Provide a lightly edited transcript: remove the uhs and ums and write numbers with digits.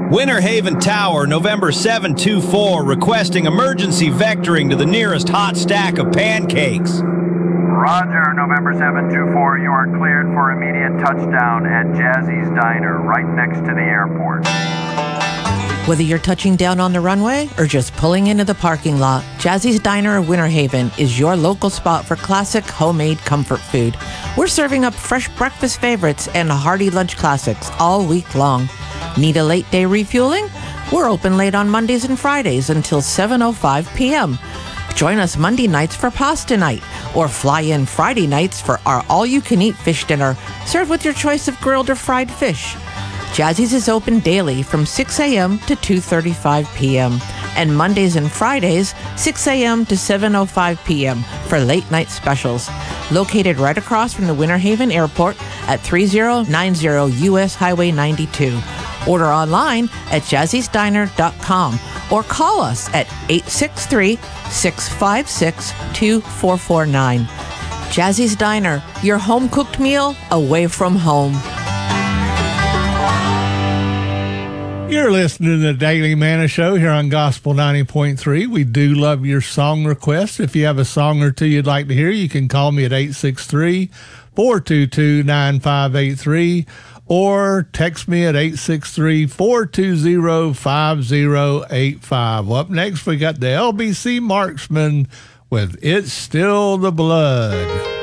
Winter Haven Tower, November 724, requesting emergency vectoring to the nearest hot stack of pancakes. Roger, November 724, you are cleared for immediate touchdown at Jazzy's Diner, right next to the airport. Whether you're touching down on the runway or just pulling into the parking lot, Jazzy's Diner of Winter Haven is your local spot for classic homemade comfort food. We're serving up fresh breakfast favorites and hearty lunch classics all week long. Need a late day refueling? We're open late on Mondays and Fridays until 7:05 p.m. Join us Monday nights for pasta night, or fly in Friday nights for our all-you-can-eat fish dinner, served with your choice of grilled or fried fish. Jazzy's is open daily from 6 a.m. to 2:35 p.m. and Mondays and Fridays, 6 a.m. to 7:05 p.m. for late-night specials. Located right across from the Winter Haven Airport at 3090 U.S. Highway 92. Order online at jazzysdiner.com or call us at 863-656-2449. Jazzy's Diner, your home-cooked meal away from home. You're listening to the Daily Manna Show here on Gospel 90.3. We do love your song requests. If you have a song or two you'd like to hear, you can call me at 863-422-9583 or text me at 863-420-5085. Well, up next, we got the LBC Marksman with It's Still the Blood.